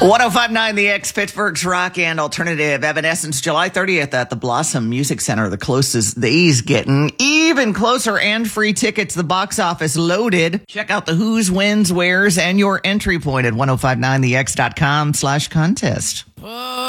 1059 The X, Pittsburgh's rock and alternative. Evanescence, July 30th at the Blossom Music Center. The closest these getting. Even closer and free tickets. The box office loaded. Check out the who's, wins, where's, and your entry point at 1059thex.com/contest.